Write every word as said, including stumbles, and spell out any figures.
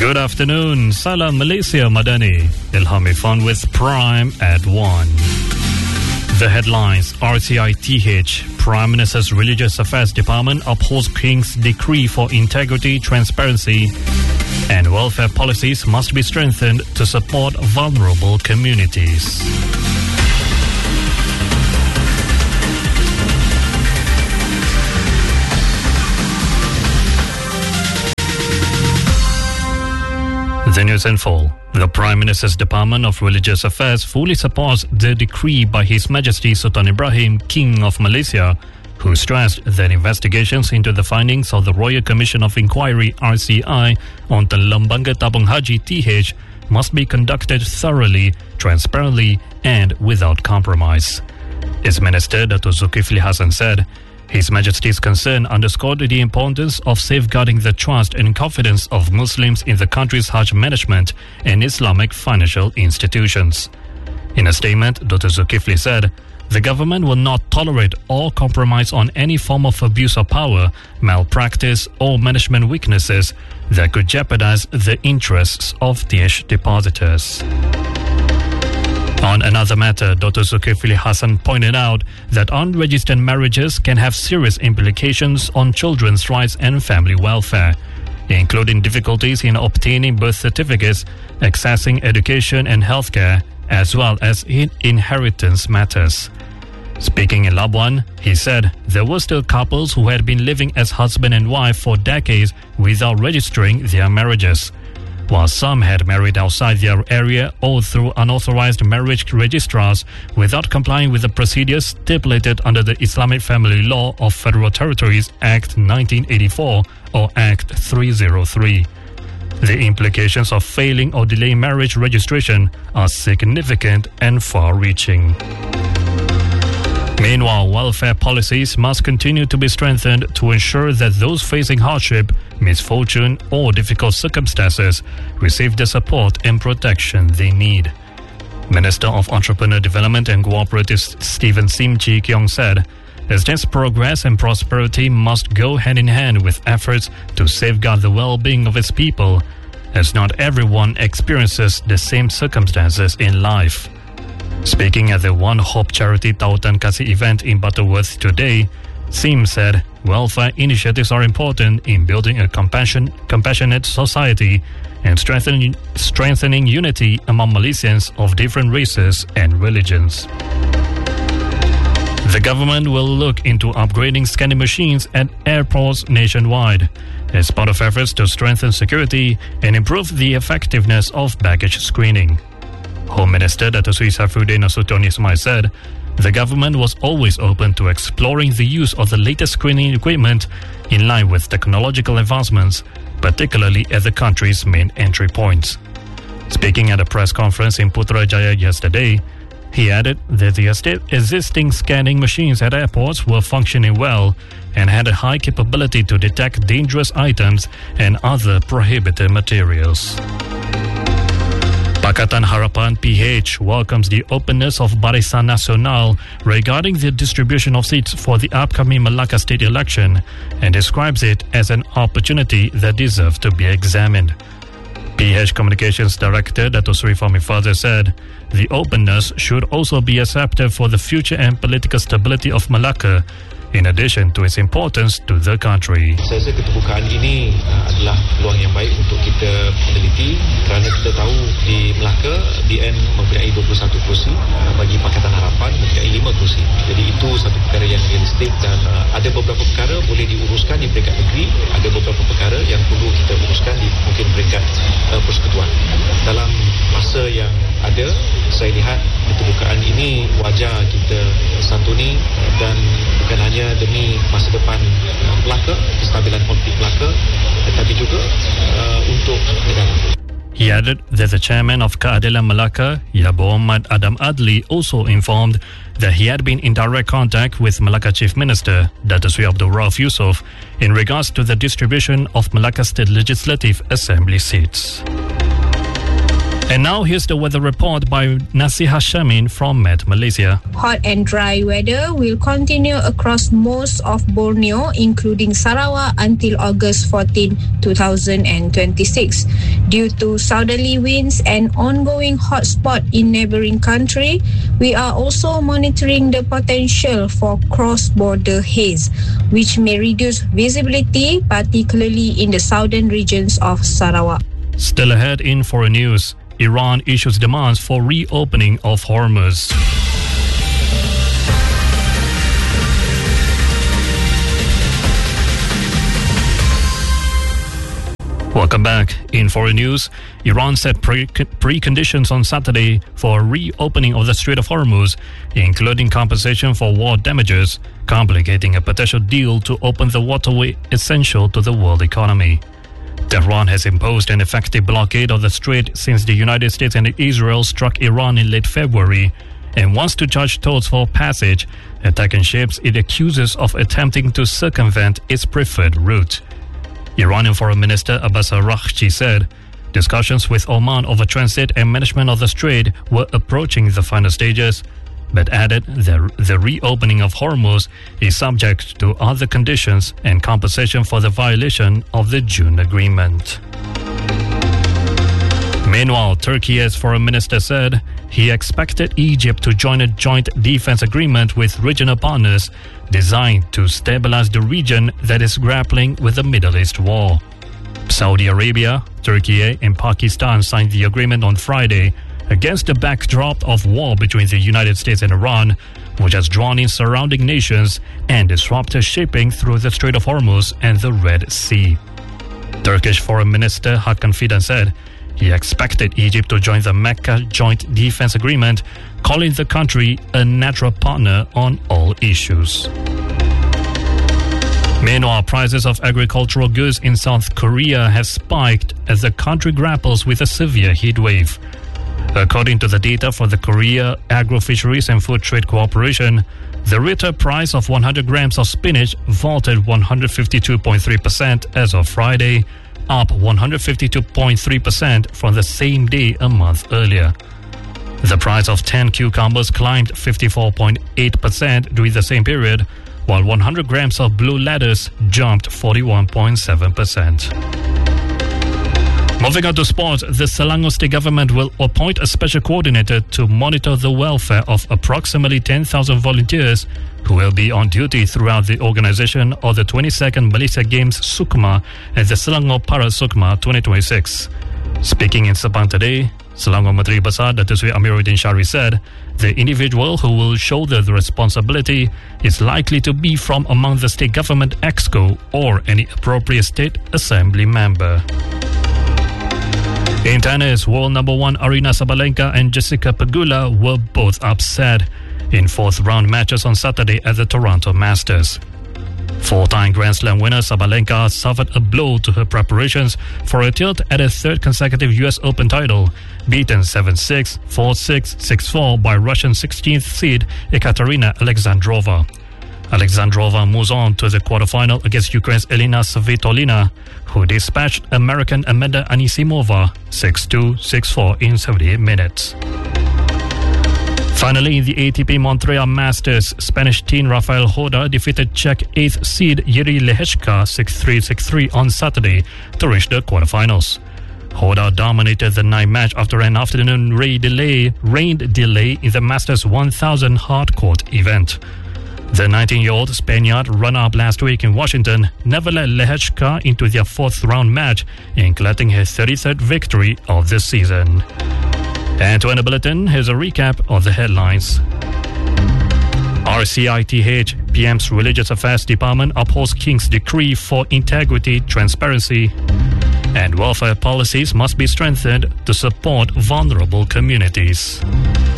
Good afternoon. Salam Malaysia Madani. Ilham Irfan with Prime at one. The headlines. R C I T H. Prime Minister's Religious Affairs Department upholds King's decree for integrity, transparency, and welfare policies must be strengthened to support vulnerable communities. The news in full. The Prime Minister's Department of Religious Affairs fully supports the decree by His Majesty Sultan Ibrahim, King of Malaysia, who stressed that investigations into the findings of the Royal Commission of Inquiry R C I on the Lembaga Tabung Haji T H must be conducted thoroughly, transparently, and without compromise. His Minister Dato' Zulkifli Hasan said, His Majesty's concern underscored the importance of safeguarding the trust and confidence of Muslims in the country's Hajj management and Islamic financial institutions. In a statement, Dato' Zulkifli said, the government will not tolerate or compromise on any form of abuse of power, malpractice, or management weaknesses that could jeopardize the interests of T H depositors. On another matter, Dato' Zulkifli Hasan pointed out that unregistered marriages can have serious implications on children's rights and family welfare, including difficulties in obtaining birth certificates, accessing education and healthcare, as well as in inheritance matters. Speaking in Labuan, he said there were still couples who had been living as husband and wife for decades without registering their marriages, while some had married outside their area or through unauthorized marriage registrars without complying with the procedures stipulated under the Islamic Family Law of Federal Territories Act nineteen eighty-four or Act three oh three. The implications of failing or delaying marriage registration are significant and far-reaching. Meanwhile, welfare policies must continue to be strengthened to ensure that those facing hardship, misfortune, or difficult circumstances receive the support and protection they need. Minister of Entrepreneur Development and Cooperatives Stephen Sim Chi Keong said, Estate's progress and prosperity must go hand in hand with efforts to safeguard the well-being of its people, as not everyone experiences the same circumstances in life. Speaking at the One Hope Charity Tautan Kasih event in Butterworth today, Sim said welfare initiatives are important in building a compassion, compassionate society and strengthening, strengthening unity among Malaysians of different races and religions. The government will look into upgrading scanning machines at airports nationwide as part of efforts to strengthen security and improve the effectiveness of baggage screening. Home Minister Dato' Sri Saifuddin Nasution Ismail said, the government was always open to exploring the use of the latest screening equipment in line with technological advancements, particularly at the country's main entry points. Speaking at a press conference in Putrajaya yesterday, he added that the existing scanning machines at airports were functioning well and had a high capability to detect dangerous items and other prohibited materials. Pakatan Harapan P H welcomes the openness of Barisan Nasional regarding the distribution of seats for the upcoming Melaka state election and describes it as an opportunity that deserves to be examined. P H Communications Director Dato' Sri Fahmi Fadzil said, the openness should also be accepted for the future and political stability of Melaka, in addition to its importance to the country. Saya rasa keterbukaan ini uh, adalah peluang yang baik untuk kita meneliti kerana kita tahu di Melaka D N mempunyai dua puluh satu kursi, uh, bagi Pakatan Harapan mempunyai lima kursi. Jadi itu satu perkara yang realistik dan uh, ada beberapa perkara boleh diuruskan di peringkat negeri, ada beberapa perkara yang perlu kita uruskan di mungkin peringkat uh, persekutuan. Dalam masa yang ada, saya lihat keterbukaan ini wajar kita santuni uh, dan bukan hanya demi masa depan uh, Melaka, kestabilan politik Melaka, tetapi juga uh, untuk negara. He added that the chairman of Keadilan Melaka, Yabo Ahmad Adam Adli, also informed that he had been in direct contact with Melaka Chief Minister Dato' Sri Abdul Rauf Yusof in regards to the distribution of Melaka State Legislative Assembly seats. And now here's the weather report by Nasiha Shamin from Met Malaysia. Hot and dry weather will continue across most of Borneo, including Sarawak, until August fourteenth, twenty twenty-six. Due to southerly winds and ongoing hotspot in neighboring country, we are also monitoring the potential for cross-border haze, which may reduce visibility, particularly in the southern regions of Sarawak. Still ahead in foreign news, Iran issues demands for reopening of Hormuz. Welcome back. In foreign news, Iran set pre- preconditions on Saturday for reopening of the Strait of Hormuz, including compensation for war damages, complicating a potential deal to open the waterway essential to the world economy. Tehran has imposed an effective blockade of the strait since the United States and Israel struck Iran in late February and wants to charge tows for passage, attacking ships it accuses of attempting to circumvent its preferred route. Iranian Foreign Minister Abbas Araghchi said discussions with Oman over transit and management of the strait were approaching the final stages, but added the, the reopening of Hormuz is subject to other conditions and compensation for the violation of the June agreement. Meanwhile, Turkey's foreign minister said he expected Egypt to join a joint defense agreement with regional partners designed to stabilize the region that is grappling with the Middle East war. Saudi Arabia, Turkey, and Pakistan signed the agreement on Friday against the backdrop of war between the United States and Iran, which has drawn in surrounding nations and disrupted shipping through the Strait of Hormuz and the Red Sea. Turkish Foreign Minister Hakan Fidan said he expected Egypt to join the Mecca Joint Defense Agreement, calling the country a natural partner on all issues. Meanwhile, prices of agricultural goods in South Korea have spiked as the country grapples with a severe heat wave. According to the data for the Korea Agro-Fisheries and Food Trade Cooperation, the retail price of one hundred grams of spinach vaulted one hundred fifty-two point three percent as of Friday, up one hundred fifty-two point three percent from the same day a month earlier. The price of ten cucumbers climbed fifty-four point eight percent during the same period, while one hundred grams of blue lettuce jumped forty-one point seven percent. Moving on to sports, the Selangor State Government will appoint a special coordinator to monitor the welfare of approximately ten thousand volunteers who will be on duty throughout the organisation of the twenty-second Malaysia Games Sukma and the Selangor Para Sukma twenty twenty-six. Speaking in Sepang today, Selangor Menteri Besar Datuk Seri Amiruddin Shari said the individual who will shoulder the responsibility is likely to be from among the state government exco or any appropriate state assembly member. In tennis, world number one Aryna Sabalenka and Jessica Pegula were both upset in fourth round matches on Saturday at the Toronto Masters. Four-time Grand Slam winner Sabalenka suffered a blow to her preparations for a tilt at a third consecutive U S Open title, beaten seven six, four six, six four by Russian sixteenth seed Ekaterina Alexandrova. Alexandrova moves on to the quarterfinal against Ukraine's Elena Svitolina, who dispatched American Amanda Anisimova six two, six four in seventy-eight minutes. Finally, in the A T P Montreal Masters, Spanish teen Rafael Hoda defeated Czech eighth seed Jiří Lehečka six three, six three on Saturday to reach the quarterfinals. Hoda dominated the ninth match after an afternoon rain delay, rain delay in the Masters one thousand hardcourt event. The nineteen-year-old Spaniard run-up last week in Washington never let Lehečka into their fourth-round match in collecting his thirty-third victory of the season. And to end the bulletin, here's a recap of the headlines. R C I T H, P M's Religious Affairs Department upholds King's decree for integrity, transparency, and welfare policies must be strengthened to support vulnerable communities.